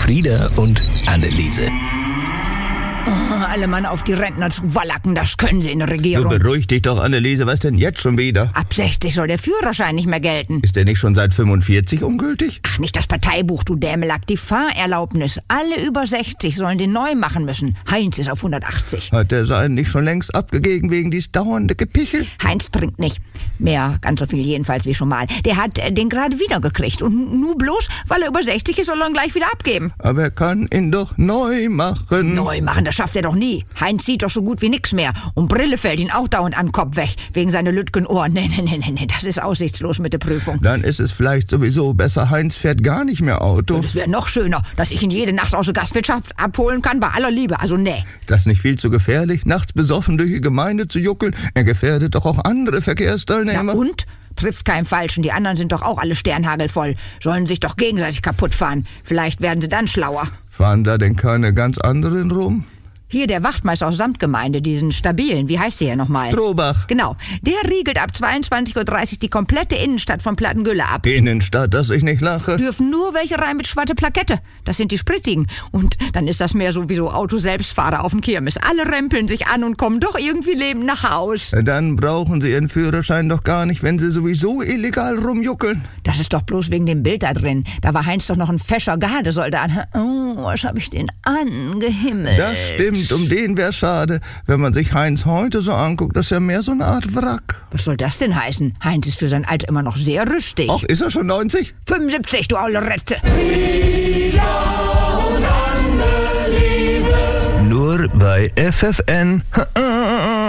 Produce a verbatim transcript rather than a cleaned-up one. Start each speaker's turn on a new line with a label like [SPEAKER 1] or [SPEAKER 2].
[SPEAKER 1] Frieda und Anneliese.
[SPEAKER 2] Oh, alle Mann auf die Rentner zu wallacken, das können sie in der Regierung.
[SPEAKER 3] Du beruhig dich doch, Anneliese, was denn jetzt schon wieder?
[SPEAKER 2] Ab sechzig soll der Führerschein nicht mehr gelten.
[SPEAKER 3] Ist der nicht schon seit fünfundvierzig ungültig?
[SPEAKER 2] Ach, nicht das Parteibuch, du Dämelack, die Fahrerlaubnis. Alle über sechzig sollen den neu machen müssen. Heinz ist auf hundertachtzig.
[SPEAKER 3] Hat der seinen nicht schon längst abgegeben wegen dies dauernde Gepichel?
[SPEAKER 2] Heinz trinkt nicht. Mehr, ganz so viel jedenfalls wie schon mal. Der hat äh, den gerade wieder gekriegt. Und nur bloß, weil er über sechzig ist, soll er ihn gleich wieder abgeben.
[SPEAKER 3] Aber er kann ihn doch neu machen.
[SPEAKER 2] Neu machen, das schafft er doch nie. Heinz sieht doch so gut wie nix mehr. Und Brille fällt ihn auch dauernd an den Kopf weg. Wegen seiner Lütgen-Ohren. Nee, nee, nee, nee, das ist aussichtslos mit der Prüfung.
[SPEAKER 3] Dann ist es vielleicht sowieso besser, Heinz fährt gar nicht mehr Auto.
[SPEAKER 2] Das wäre noch schöner, dass ich ihn jede Nacht aus der Gastwirtschaft abholen kann, bei aller Liebe. Also nee.
[SPEAKER 3] Ist das nicht viel zu gefährlich, nachts besoffen durch die Gemeinde zu juckeln? Er gefährdet doch auch andere Verkehrsteilnehmer.
[SPEAKER 2] Na und? Trifft keinen Falschen. Die anderen sind doch auch alle sternhagelvoll. Sollen sich doch gegenseitig kaputt fahren. Vielleicht werden sie dann schlauer.
[SPEAKER 3] Fahren da denn keine ganz anderen rum?
[SPEAKER 2] Hier der Wachtmeister aus Samtgemeinde, diesen stabilen, wie heißt der hier nochmal?
[SPEAKER 3] Strohbach.
[SPEAKER 2] Genau, der riegelt ab zweiundzwanzig Uhr dreißig die komplette Innenstadt von Plattengülle ab.
[SPEAKER 3] Innenstadt, dass ich nicht lache.
[SPEAKER 2] Dürfen nur welche rein mit schwarze Plakette. Das sind die spritzigen. Und dann ist das mehr so wie so Autoselbstfahrer auf dem Kirmes. Alle rempeln sich an und kommen doch irgendwie lebend nach Haus.
[SPEAKER 3] Dann brauchen sie ihren Führerschein doch gar nicht, wenn sie sowieso illegal rumjuckeln.
[SPEAKER 2] Das ist doch bloß wegen dem Bild da drin. Da war Heinz doch noch ein fescher Gardesoldat. Oh, was hab ich den angehimmelt.
[SPEAKER 3] Das stimmt. Um den wär's schade, wenn man sich Heinz heute so anguckt, das ist ja mehr so eine Art Wrack.
[SPEAKER 2] Was soll das denn heißen? Heinz ist für sein Alter immer noch sehr rüstig.
[SPEAKER 3] Ach, ist er schon neunzig?
[SPEAKER 2] fünfundsiebzig, du aule Retze.
[SPEAKER 1] Nur bei F F N.